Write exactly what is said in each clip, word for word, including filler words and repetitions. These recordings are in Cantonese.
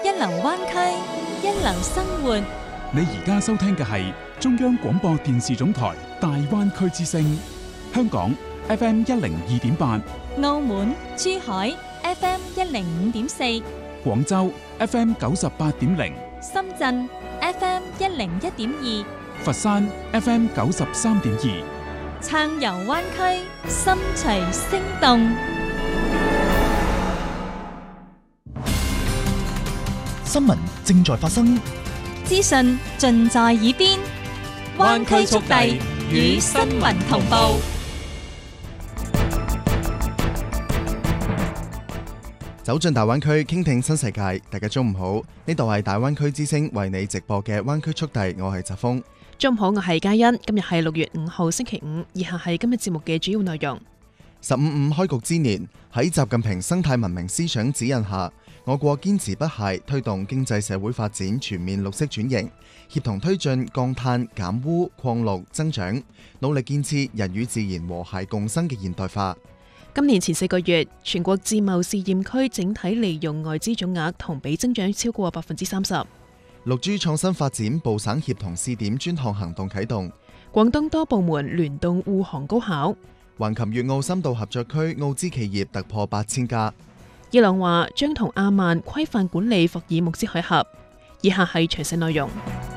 一流灣區，一流生活。 你而家收聽嘅係中央廣播電視總台大灣區之聲，香港 F M 一零二點八， 澳門、珠海 F M 一零五點四， 廣州 F M 九十八點零， 深圳 F M 一零一點二， 佛山 F M 九十三點二。 撐遊灣區，心隨聲動。 新聞正在發生， 資訊盡在耳邊，灣區速遞與新聞同步。 走進大灣區，傾聽新世界。大家中午好，呢度係大灣區之聲為你直播嘅灣區速遞，我係澤峰。 中午好，我係嘉欣。今日係六月五號星期五，以下係今日節目嘅主要內容。 十五五開局之年，喺習近平生態文明思想指引下，我國堅持不懈推動經濟社會發展全面綠色轉型，協同推進降碳減污擴綠增長，努力建設人與自然和諧共生嘅現代化。 今年前四個月，全國自貿試驗區整體利用外資總額同比增長超過百分之三十。 六 G 創新發展部省協同試點專項行動啟動。 廣東多部門聯動護航高考。 橫琴粵澳深度合作區澳資企業突破八千家。 伊朗話將同阿曼規範管理霍爾木茲海峽。以下係詳細內容。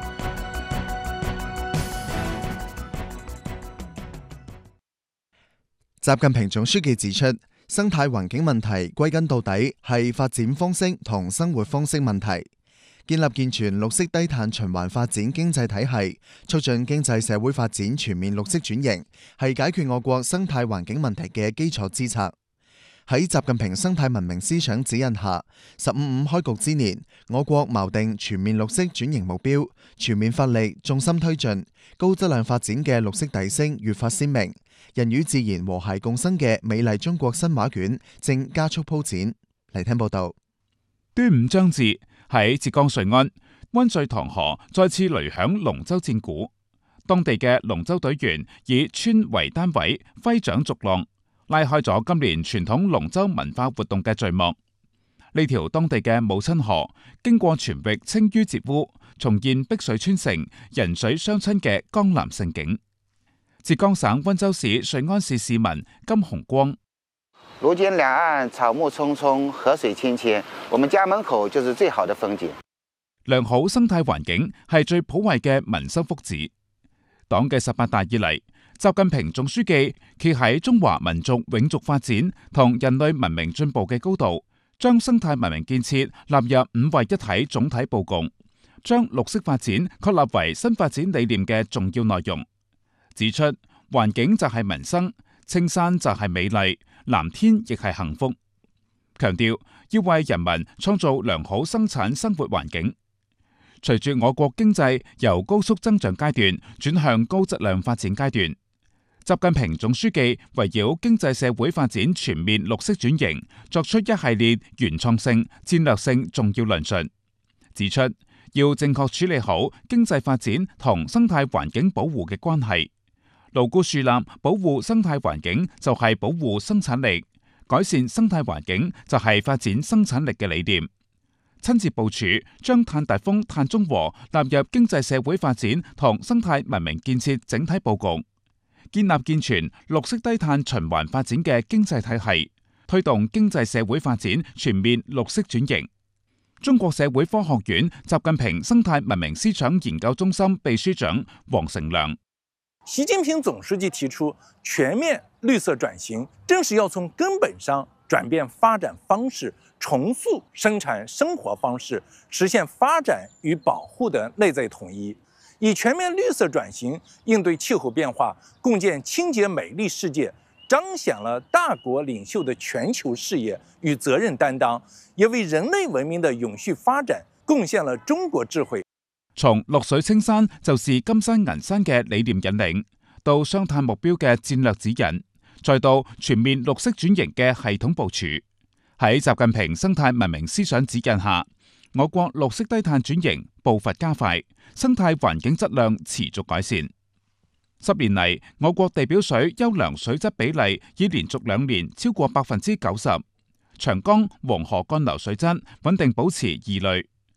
習近平總書記指出，生態環境問題歸根到底係發展方式同生活方式問題。建立健全綠色低碳循環發展經濟體系，促進經濟社會發展全面綠色轉型，係解決我國生態環境問題嘅基礎之策。喺習近平生態文明思想指引下，十五五開局之年，我國錨定全面綠色轉型目標，全面發力，重心推進，高質量發展嘅綠色底聲越發鮮明，人與自然和諧共生嘅美麗中國新畫卷正加速鋪展。嚟聽報道。 端午將至，喺浙江瑞安，溫瑞塘河再次雷響龍舟戰鼓，當地嘅龍舟隊員以村為單位揮槳逐浪，拉開咗今年傳統龍舟文化活動嘅序幕。呢條當地嘅母親河經過全域清淤截污，重現碧水穿城、人水相親嘅江南盛景。浙江省溫州市瑞安市市民金紅光： 如今兩岸草木蔥蔥，河水清清，我們家門口就是最好的風景。 良好生態環境係最普惠嘅民生福祉。黨嘅十八大以嚟，習近平總書記企喺中華民族永續發展同人類文明進步嘅高度，將生態文明建設納入五位一體總體佈局，將綠色發展確立為新發展理念嘅重要內容。指出環境就係民生，青山就係美麗，藍天亦係幸福。強調要為人民創造良好生產生活環境。隨住我國經濟由高速增長階段轉向高質量發展階段，習近平總書記圍繞經濟社會發展全面綠色轉型，作出一系列原創性、戰略性重要論述，指出要正確處理好經濟發展同生態環境保護嘅關係。牢固樹立保護生態環境就係保護生產力，改善生態環境就係發展生產力嘅理念。親自部署將碳達峰、碳中和納入經濟社會發展同生態文明建設整體佈局，建立健全綠色低碳循環發展嘅經濟體系，推動經濟社會發展全面綠色轉型。中國社會科學院習近平生態文明思想研究中心秘書長黃成良： 習近平總書記提出全面綠色轉型，正是要從根本上轉變發展方式，重塑生產生活方式，實現發展與保護的內在統一，以全面綠色轉型應對氣候變化，共建清潔美麗世界，彰顯了大國領袖的全球視野與責任擔當，也為人類文明的永續發展貢獻了中國智慧。 從綠水青山就是金山銀山嘅理念引領，到雙碳目標嘅戰略指引，再到全面綠色轉型嘅系統部署。喺習近平生態文明思想指引下，我國綠色低碳轉型步伐加快，生態環境質量持續改善。十年嚟，我國地表水優良水質比例已連續兩年超過百分之九十，長江、黃河幹流水質穩定保持二類。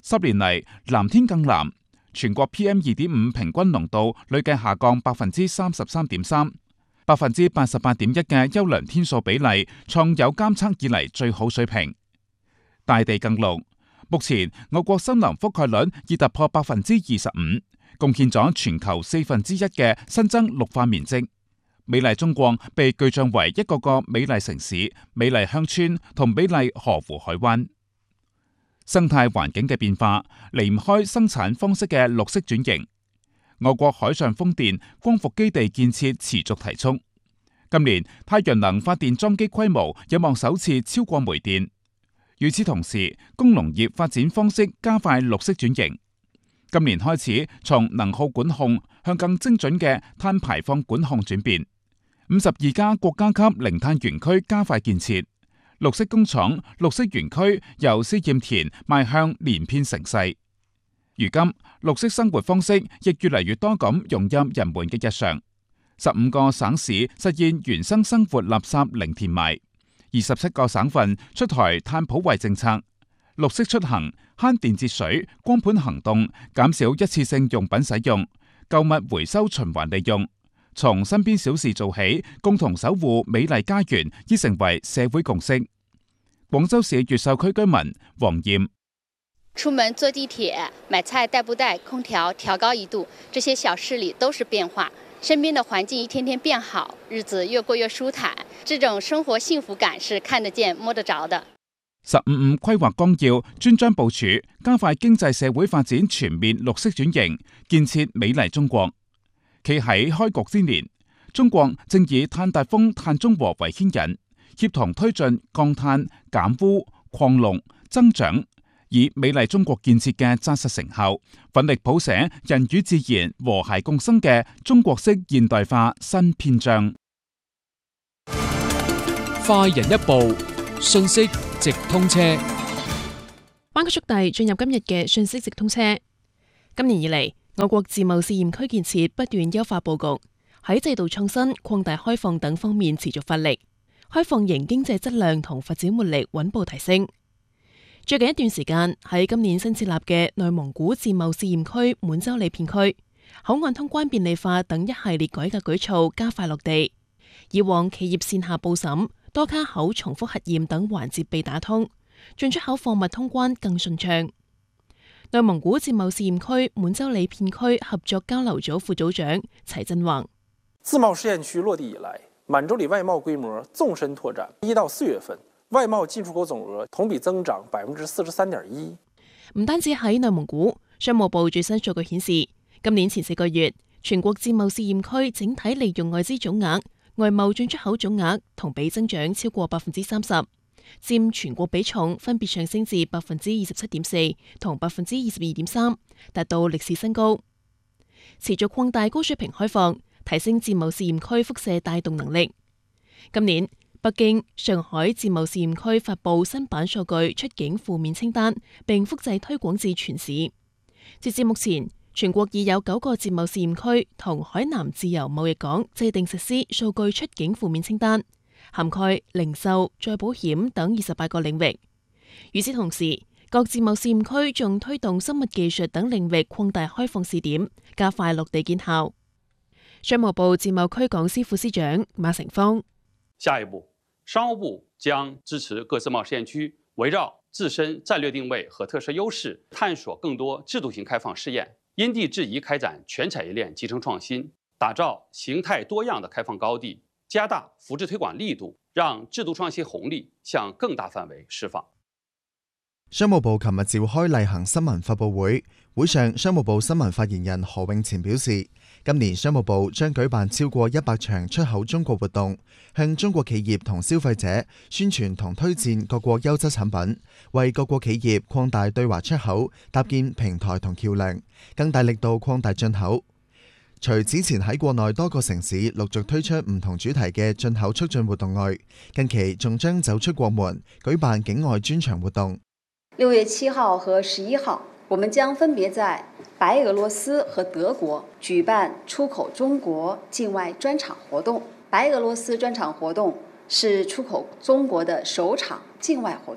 十年嚟藍天更藍，全國 P M 二點五平均濃度累計下降百分之三十三點三，百分之八十八點一嘅優良天數比例創有監測以嚟最好水平。大地更綠，目前我國森林覆蓋率已突破百分之二十五，貢獻咗全球四分之一嘅新增綠化面積。美麗中國被具象為一個個美麗城市、美麗鄉村同美麗河湖海灣。生態環境嘅變化離唔開生產方式嘅綠色轉型。我國海上風電、光伏基地建設持續提速，今年太陽能發電裝機規模有望首次超過煤電。與此同時，工農業發展方式加快綠色轉型。今年開始，從能耗管控向更精準嘅碳排放管控轉變。五十二家國家級零碳園區加快建設，綠色工廠、綠色園區由試驗田邁向連片成勢。如今，綠色生活方式亦越嚟越多咁融入人們嘅日常。十五個省市實現原生生活垃圾零填埋。二十七個省份出台碳普惠政策，綠色出行、慳電節水、光盤行動、減少一次性用品使用、購物回收循環利用，從身邊小事做起，共同守護美麗家園，已成為社會共識。廣州市越秀區居民黃艷： 出門坐地鐵、買菜帶不帶空調調高一度，這些小事裏都是變化。身邊的環境一天天變好，日子越過越舒坦，這種生活幸福感是看得見摸得着的。 十五五規劃綱要專章部署，加快經濟社會發展全面綠色轉型，建設美麗中國。企喺開局之年，中國正以碳達峰、碳中和為牽引，協同推進降碳、減污、擴綠、增長，以美麗中國建設嘅紮實成效，奮力譜寫人與自然和諧共生嘅中國式現代化新篇章。 快人一步，信息直通車。 灣區速遞進入今日嘅信息直通車。今年以嚟，我國自貿試驗區建設不斷優化佈局，喺制度創新、擴大開放等方面持續發力，開放型經濟質量同發展活力穩步提升。最近一段時間，喺今年新設立嘅內蒙古自貿試驗區滿洲里片區，口岸通關便利化等一系列改革舉措加快落地。以往企業線下報審、多卡口重複核驗等環節被打通，進出口貨物通關更順暢。內蒙古自貿試驗區滿洲里片區合作交流組副組長齊振宏： 自貿試驗區落地以來，滿洲里外貿規模縱深拓展，一到四月份，外貿進出口總額同比增長百分之四十三點一。 唔單止喺內蒙古，商務部最新數據顯示，今年前四個月，全國自貿試驗區整體利用外資總額、外貿進出口總額同比增長超過百分之三十，佔全國比重分別上升至百分之二十七點四同百分之二十二點三，達到歷史新高。持續擴大高水平開放，提升自貿試驗區輻射帶動能力。今年，北京、上海自貿試驗區發布新版數據出境負面清單，並複製推廣至全市。截至目前，全國已有九個自貿試驗區同海南自由貿易港制定實施數據出境負面清單，涵蓋零售、再保險等二十八個領域。與此同時，各自貿試驗區仲推動生物技術等領域擴大開放試點，加快落地見效。商務部自貿區講師副司長馬成芳： 下一步，商務部將支持各自貿試驗區圍繞自身戰略定位和特色優勢，探索更多制度性開放試驗，因地制宜開展全產業鏈集成創新，打造形態多樣的開放高地，加大扶持推廣力度，讓制度創新紅利向更大範圍釋放。 商務部琴日召開例行新聞發佈會，會上商務部新聞發言人何永前表示，今年商務部將舉辦超過一百場出口中國活動，向中國企業同消費者宣傳同推薦各國優質產品，為各國企業擴大對華出口搭建平台同橋樑，更大力度擴大進口。除此前喺國內多個城市陸續推出唔同主題嘅進口促進活動外，近期仲將走出國門，舉辦境外專場活動。 六月七號和十一號，我們將分別在白俄羅斯和德國舉辦出口中國境外專場活動。白俄羅斯專場活動是出口中國的首場境外活動。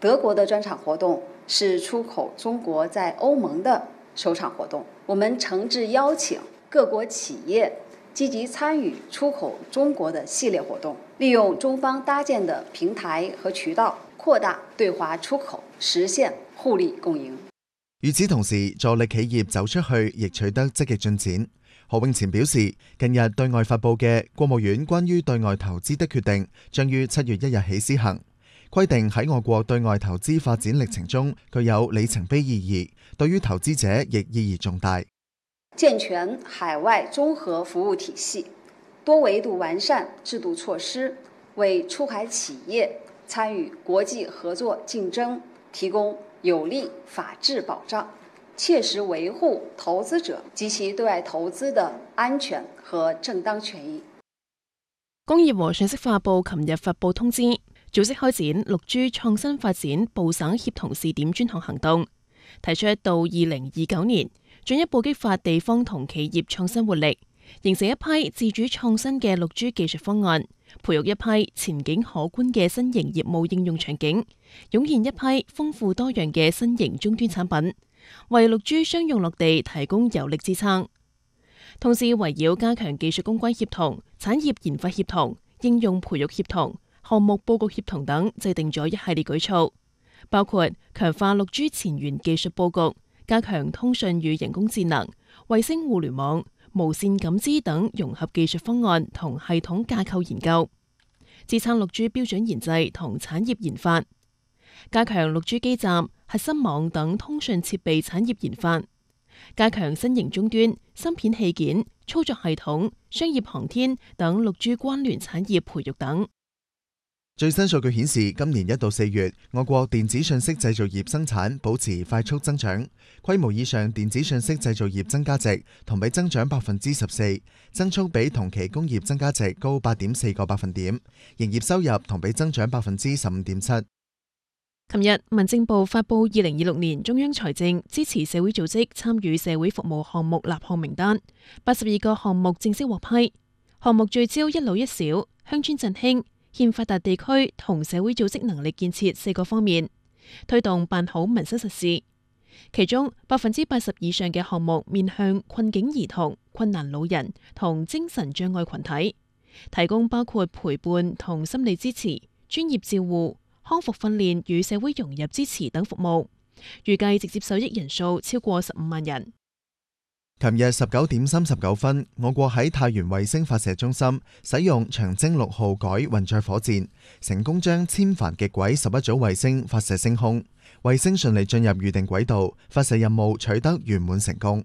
德國的專場活動是出口中國在歐盟的首場活動，我們誠摯邀請各國企業積極參與出口中國的系列活動，利用中方搭建的平台和渠道，擴大對華出口，實現互利共贏。 與此同時，助力企業走出去亦取得積極進展。何永前表示，近日對外發布嘅國務院關於對外投資的決定，將於七月一日起施行，規定喺我國對外投資發展歷程中具有里程碑意義，對於投資者亦意義重大。 健全海外綜合服務體系，多維度完善制度措施，為出海企業參與國際合作競爭提供有力法治保障，切實維護投資者及其對外投資的安全和正當權益。 工業和信息化部琴日發布通知，組織開展六 G 創新發展部省協同試點專項行動，提出到二零二九年進一步激發地方同企業創新活力，形成一批自主創新嘅六 G 技術方案，培育一批前景可觀嘅新型業務應用場景，湧現一批豐富多樣嘅新型終端產品，為六 G 商用落地提供有力支撐。同時圍繞加強技術攻關協同、產業研發協同、應用培育協同、項目佈局協同等，制定咗一系列舉措，包括強化六 G 前沿技術佈局，加強通訊與人工智能、衛星互聯網、無線感知等融合技術方案同系統架構研究，支撐六 G 標準研製同產業研發，加強六 G 基站、核心網等通訊設備產業研發，加強新型終端、芯片器件、操作系統、商業航天等六 G 關聯產業培育等。 最新數據顯示，今年一到四月，我國電子信息製造業生產保持快速增長，規模以上電子信息製造業增加值同比增長百分之十四，增速比同期工業增加值高八點四個百分點，營業收入同比增長百分之十五點七。 琴日，民政部發布二零二六年中央財政支持社會組織參與社會服務項目立項名單，八十二個項目正式獲批，項目聚焦一老一小、鄉村振興、欠發達地區同社會組織能力建設四個方面，推動辦好民生實事。其中百分之八十以上嘅項目面向困境兒童、困難老人同精神障礙群體，提供包括陪伴同心理支持、專業照護、康復訓練與社會融入支持等服務，預計直接受益人數超過十五萬人。 琴日十九點三十九分，我國喺太原衛星發射中心使用長征六號改運載火箭，成功將殲繁極軌十一組衛星發射升空，衛星順利進入預定軌道，發射任務取得圓滿成功。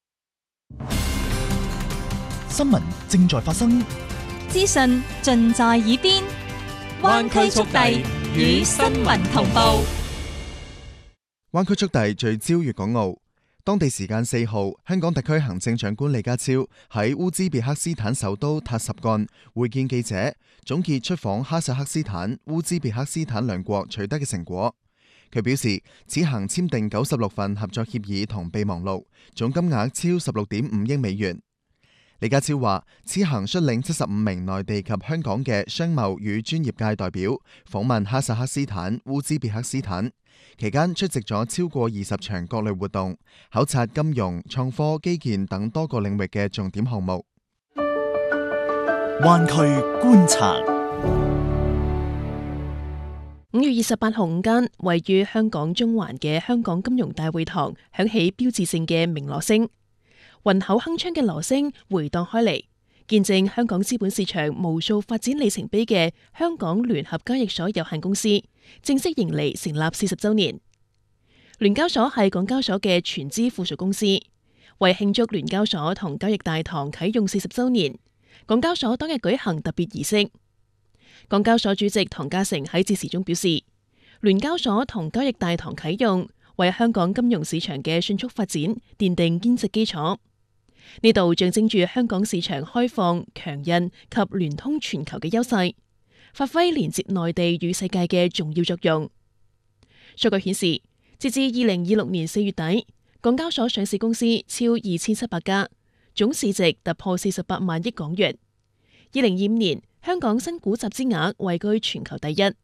新聞正在發生， 資訊盡在耳邊，灣區速遞與新聞同步。 灣區速遞聚焦粵港澳。當地時間四號，香港特區行政長官李家超喺烏茲別克斯坦首都塔什幹會見記者，總結出訪哈薩克斯坦、烏茲別克斯坦兩國取得嘅成果。佢表示，此行簽訂九十六份合作協議同備忘錄，總金額超十六點五億美元。李家超話，此行率領七十五名內地及香港嘅商貿與專業界代表訪問哈薩克斯坦、烏茲別克斯坦。期間出席咗超過二十場各類活動，考察金融、創科、基建等多個領域嘅重點項目。 灣區觀察。 五月二十八號午間，位於香港中環嘅香港金融大會堂響起標誌性嘅鳴鑼聲，渾厚鏗鏘嘅鑼聲回盪開嚟，見證香港資本市場無數發展里程碑嘅香港聯合交易所有限公司正式迎嚟成立四十週年。聯交所係港交所嘅全資附屬公司，為慶祝聯交所同交易大堂啟用四十週年，港交所當日舉行特別儀式。港交所主席唐家成喺致辭中表示，聯交所同交易大堂啟用，為香港金融市場嘅迅速發展奠定堅實基礎。呢度象徵住香港市場開放、強韌及聯通全球嘅優勢，發揮連接內地與世界嘅重要作用。數據顯示，截至二零二六年四月底，港交所上市公司超二千七百家，總市值突破四十八萬億港元。二零二五年，香港新股集資額位居全球第一，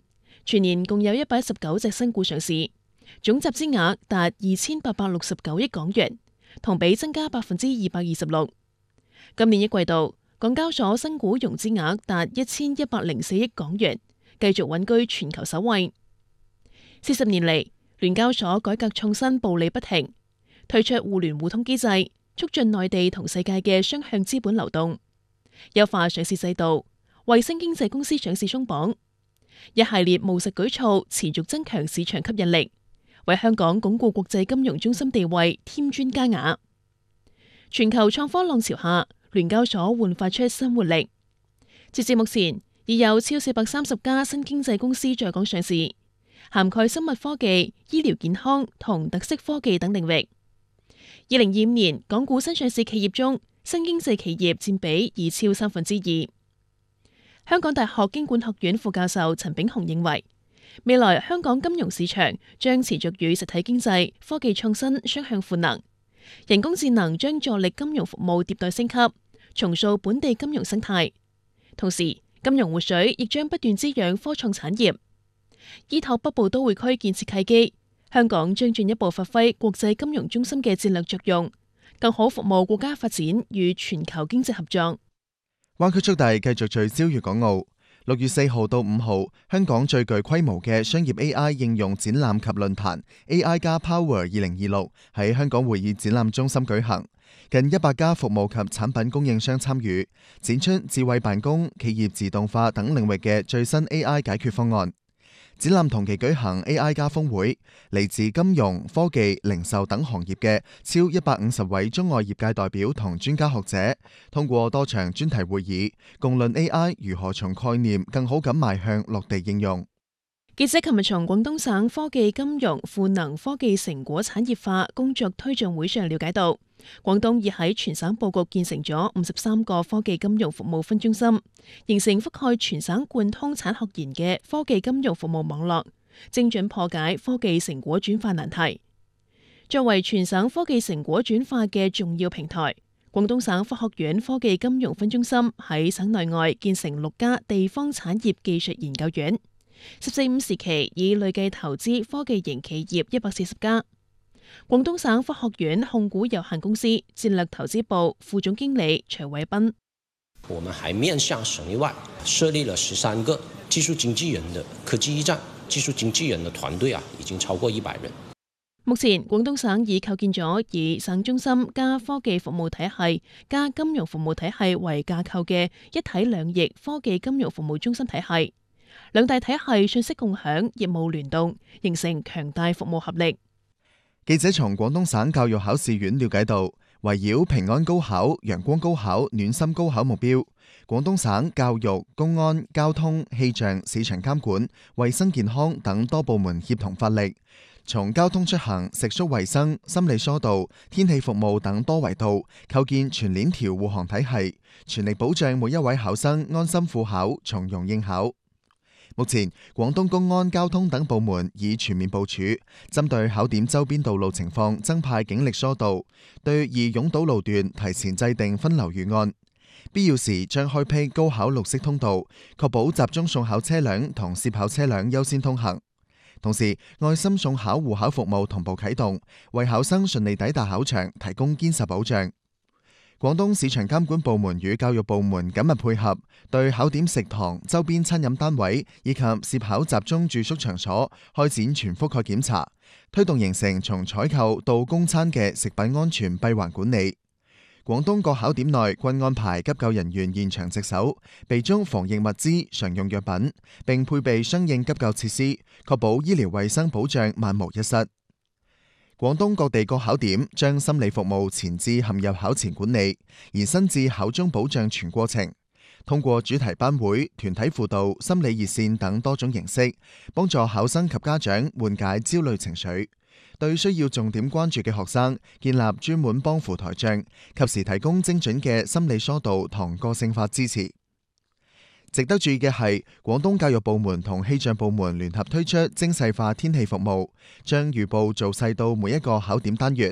全年共有一百一十九隻新股上市，總集資額達二千八百六十九億港元，同比增加百分之二百二十六。今年一季度，港交所新股融資額達一千一百零四億港元，繼續穩居全球首位。四十年嚟，聯交所改革創新步履不停，推出互聯互通機制，促進內地同世界嘅雙向資本流動，優化上市制度，為新經濟公司上市鬆綁，一系列務實舉措持續增強市場吸引力，為香港鞏固國際金融中心地位添磚加瓦。全球創科浪潮下，聯交所煥發出新活力。截至目前，已有超四百三十家新經濟公司在港上市，涵蓋生物科技、醫療健康同特色科技等領域。二零二五年，港股新上市企業中，新經濟企業佔比已超三分之二。香港大學經管學院副教授陳炳雄認為，未來香港金融市場將持續與實體經濟、科技創新雙向賦能，人工智能將助力金融服務迭代升級，重塑本地金融生態。同時，金融活水亦將不斷滋養科創產業。依託北部都會區建設契機，香港將進一步發揮國際金融中心嘅戰略作用，更好服務國家發展與全球經濟合作。 灣區速遞繼續聚焦粵港澳。六月四號到五號，香港最具規模嘅商業 A I 應用展覽及論壇 A I 加 Power 二零二六喺香港會議展覽中心舉行，近一百家服務及產品供應商參與，展出智慧辦公、企業自動化等領域嘅最新 A I 解決方案。展覽同期舉行 A I 加峰會，嚟自金融、科技、零售等行業嘅超一百五十位中外業界代表同專家學者，通過多場專題會議，共論 A I 如何從概念更好咁邁向落地應用。 記者琴日從廣東省科技金融賦能科技成果產業化工作推進會上了解到，廣東已喺全省佈局建成咗五十三個科技金融服務分中心，形成覆蓋全省貫通產學研嘅科技金融服務網絡，精準破解科技成果轉化難題。作為全省科技成果轉化嘅重要平台，廣東省科學院科技金融分中心喺省內外建成六家地方產業技術研究院。十四五時期已累計投資科技型企業一百四十家。廣東省科學院控股有限公司戰略投資部副總經理徐偉斌： 我們還面向省內外設立了十三個技術經紀人的科技驛站，技術經紀人的團隊啊，已經超過一百人。 目前廣東省已構建咗以省中心加科技服務體系加金融服務體系為架構嘅一體兩翼科技金融服務中心體系。兩大體系信息共享、業務聯動，形成強大服務合力。 記者從廣東省教育考試院了解到，圍繞平安高考、陽光高考、暖心高考目標，廣東省教育、公安、交通、氣象、市場監管、衛生健康等多部門協同發力，從交通出行、食宿衛生、心理疏導、天氣服務等多維度構建全鏈條護航體系，全力保障每一位考生安心赴考、從容應考。目前，廣東公安、交通等部門已全面部署，針對考點周邊道路情況增派警力疏導，對易擁堵路段提前制定分流預案，必要時將開闢高考綠色通道，確保集中送考車輛同涉考車輛優先通行。同時，愛心送考護考服務同步啟動，為考生順利抵達考場提供堅實保障。廣東市場監管部門與教育部門緊密配合，對考點食堂、周邊餐飲單位以及涉考集中住宿場所開展全覆蓋檢查，推動形成從採購到供餐嘅食品安全閉環管理。廣東各考點內均安排急救人員現場值守，備足防疫物資、常用藥品，並配備相應急救設施，確保醫療衛生保障萬無一失。廣東各地各考點將心理服務前置陷入考前管理，延伸至考中保障全過程，通過主題班會、團體輔導、心理熱線等多種形式，幫助考生及家長緩解焦慮情緒。對需要重點關注嘅學生，建立專門幫扶台帳，及時提供精準嘅心理疏導同個性化支持。值得注意嘅係，廣東教育部門同氣象部門聯合推出精細化天氣服務，將預報做細到每一個考點單元。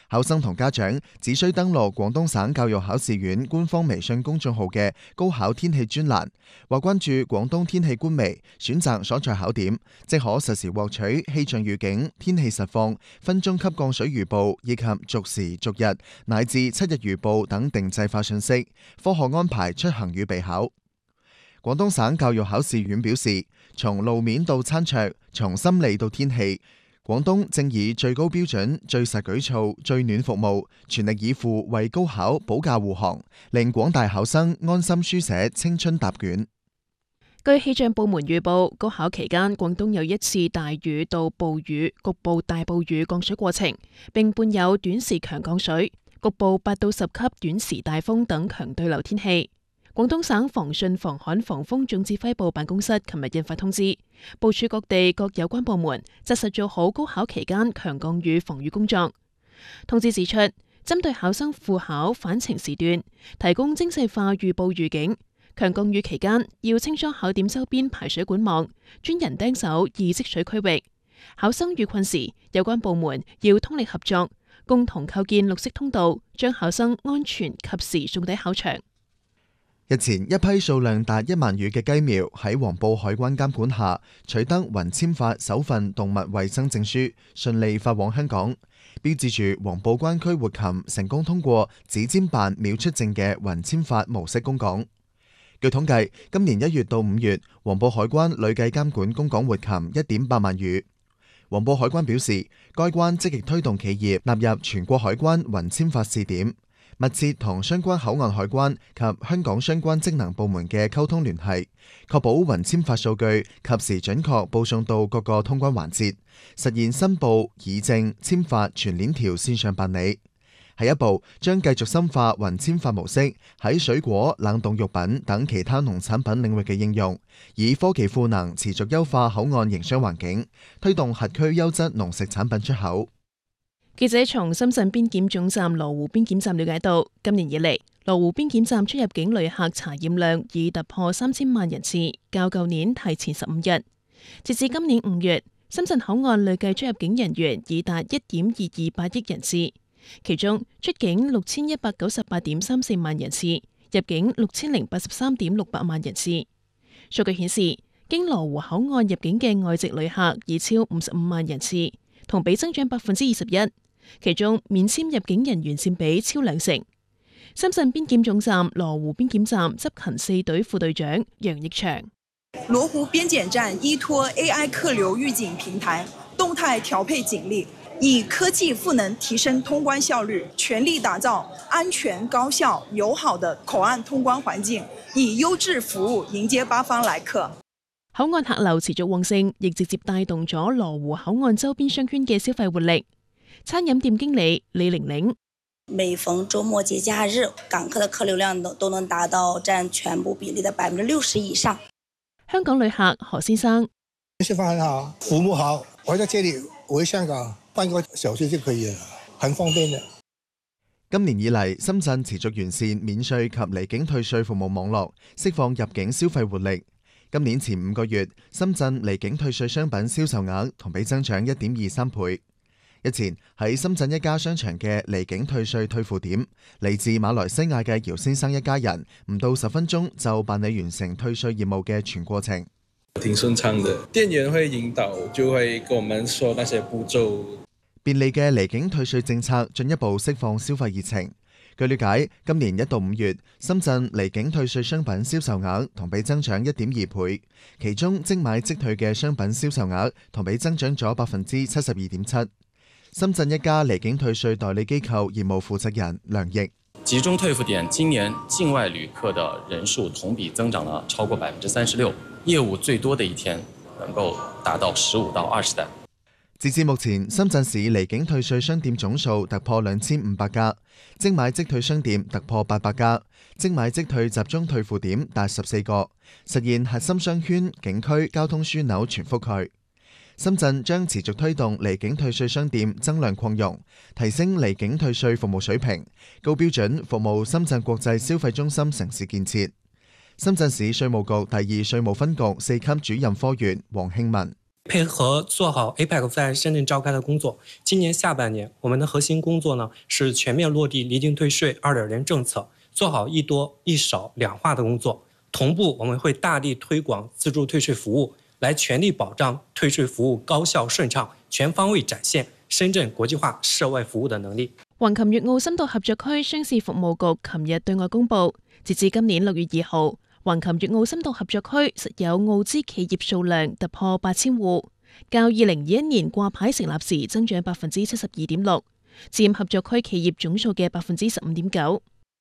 考生同家長只需登錄廣東省教育考試院官方微信公眾號嘅高考天氣專欄，或關注廣東天氣官微，選擇所在考點，即可實時獲取氣象預警、天氣實況、分鐘級降水預報以及逐時逐日乃至七日預報等定制化信息，科學安排出行與備考。廣東省教育考試院表示，從路面到餐桌，從心理到天氣，廣東正以最高標準、最實舉措、最暖服務，全力以赴為高考保駕護航，令廣大考生安心書寫青春答卷。 據氣象部門預報，高考期間廣東有一次大雨到暴雨，局部大暴雨降水過程，並伴有短時強降水，局部八到十級短時大風等強對流天氣。廣東省防汛防旱防風總指揮部辦公室琴日印發通知，部署各地各有關部門紮實做好高考期間強降雨防禦工作。通知指出，針對考生赴考返程時段，提供精細化預報預警。強降雨期間要清楚考點周邊排水管網、專人盯守易積水區域。考生遇困時，有關部門要通力合作，共同構建綠色通道，將考生安全及時送抵考場。 日前，一批數量達一萬羽嘅雞苗喺黃埔海關監管下取得雲簽法首份動物衛生證書，順利發往香港，標誌住黃埔關區活禽成功通過指尖辦秒出證嘅雲簽法模式供港。據統計，今年一月到五月，黃埔海關累計監管供港活禽一點八萬羽。黃埔海關表示，該關積極推動企業納入全國海關雲簽法試點，密切同相關口岸海關及香港相關職能部門嘅溝通聯繫，確保雲簽法數據及時準確報送到各個通關環節，實現申報、議證、簽發全鏈條線上辦理。下一步將繼續深化雲簽法模式喺水果、冷凍肉品等其他農產品領域嘅應用，以科技賦能持續優化口岸營商環境，推動轄區優質農食產品出口。 記者從深圳邊檢總站羅湖邊檢站了解到，今年以嚟，羅湖邊檢站出入境旅客查驗量已突破三千萬人次，較舊年提前十五日。截至今年五月，深圳口岸累計出入境人員已達一點二二八億人次，其中出境六千一百九十八點三四萬人次，入境六千零八十三點六八萬人次。數據顯示，經羅湖口岸入境嘅外籍旅客已超五十五萬人次，同比增長百分之二十一。其中免簽入境人員佔比超兩成。深圳邊檢總站羅湖邊檢站執勤四隊副隊長楊益祥： 羅湖邊檢站依託 A I 客流預警平台，動態調配警力，以科技賦能提升通關效率，全力打造安全、高效、友好的口岸通關環境，以優質服務迎接八方來客。 口岸客流持續旺盛，亦直接帶動咗羅湖口岸周邊商圈嘅消費活力。餐飲店經理李玲玲： 每逢周末節假日，港客的客流量都都能達到佔全部比例的百分之六十以上。 香港旅客何先生： 吃飯很好，服務好，我在這裡回香港半個小時就可以了，很方便的。 今年以嚟，深圳持續完善免稅及離境退稅服務網絡，釋放入境消費活力。今年前五個月，深圳離境退稅商品銷售額同比增長一點二三倍。日前喺深圳一家商場嘅離境退稅退付點，嚟自馬來西亞嘅姚先生一家人唔到十分鐘就辦理完成退稅業務嘅全過程。 挺順暢的，店員會引導，就會跟我們說那些步驟。 便利嘅離境退稅政策進一步釋放消費熱情。據了解，今年一到五月，深圳離境退稅商品銷售額同比增長一點二倍，其中即買即退嘅商品銷售額同比增長咗百分之七十二點七。深圳一家離境退稅代理機構業務負責人梁毅： 集中退付點今年境外旅客的人數同比增長了超過百分之三十六，業務最多的一天能夠達到十五到二十單。 截至目前，深圳市離境退稅商店總數突破兩千五百家，即買即退商店突破八百家，即買即退集中退付點達十四個，實現核心商圈、景區、交通樞紐全覆蓋。深圳將持續推動離境退稅商店增量擴容，提升離境退稅服務水平，高標準服務深圳國際消費中心城市建設。深圳市稅務局第二稅務分局四級主任科員黃慶文： 配合做好 A P E C 在深圳召開的工作，今年下半年我們的核心工作呢是全面落地離境退稅 二點零 政策，做好一多一少兩化的工作。同步我們會大力推廣自助退稅服務，來全力保障退稅服務高效順暢，全方位展現深圳國際化涉外服務的能力。 橫琴粵澳深度合作區商事服務局琴日對外公布，截至今年六月二號，橫琴粵澳深度合作區實有澳資企業數量突破八千戶，較二零二一年掛牌成立時增長百分之七十二點六，佔合作區企業總數嘅百分之十五點九。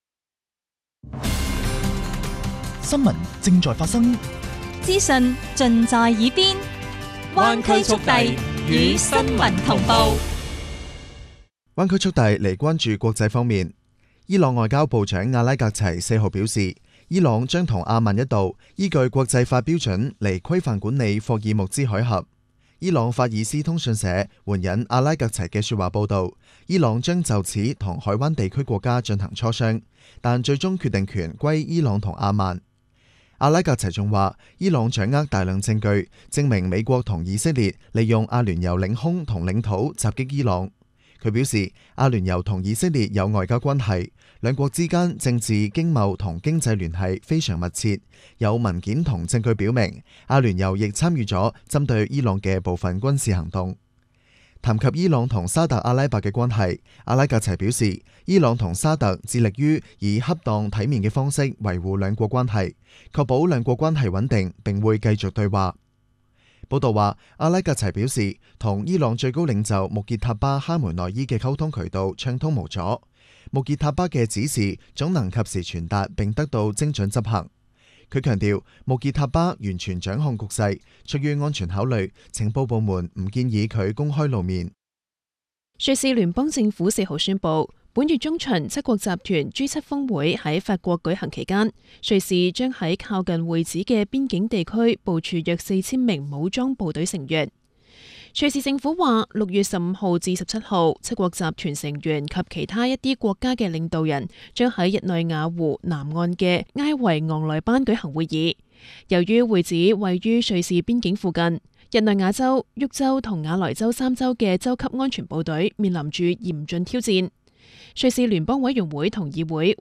新聞正在發生， 資訊盡在耳邊，灣區速遞與新聞同步。 灣區速遞嚟關注國際方面，伊朗外交部長阿拉格齊四號表示，伊朗將同阿曼一道依據國際法標準嚟規範管理霍爾木茲海峽。伊朗法爾斯通訊社援引阿拉格齊嘅說話報道，伊朗將就此同海灣地區國家進行磋商，但最終決定權歸伊朗同阿曼。阿拉格齊仲話，伊朗掌握大量證據，證明美國同以色列利用阿聯酋領空同領土襲擊伊朗。佢表示，阿聯酋同以色列有外交關係，兩國之間政治、經貿同經濟聯繫非常密切，有文件同證據表明，阿聯酋亦參與咗針對伊朗嘅部分軍事行動。談及伊朗同沙特阿拉伯嘅關係，阿拉格齊表示，伊朗同沙特致力於以恰當體面嘅方式維護兩國關係，確保兩國關係穩定，並會繼續對話。報道話，阿拉格齊表示，同伊朗最高領袖穆傑塔巴哈梅內伊嘅溝通渠道暢通無阻，穆傑塔巴嘅指示總能及時傳達並得到精準執行。佢強調，穆傑塔巴完全掌控局勢，出於安全考慮，情報部門唔建議佢公開露面。 瑞士聯邦政府四號宣布，本月中旬七國集團 G 七 峰會喺法國舉行期間，瑞士將喺靠近會址嘅邊境地區部署約四千名武裝部隊成員。瑞士政府話，六月十五號至十七號，七國集團成員及其他一啲國家嘅領導人將喺日內瓦湖南岸嘅埃維昂萊班舉行會議。由於會址位於瑞士邊境附近，日內瓦州、沃州同瓦萊州三州嘅州級安全部隊面臨住嚴峻挑戰。瑞士聯邦委員會同議會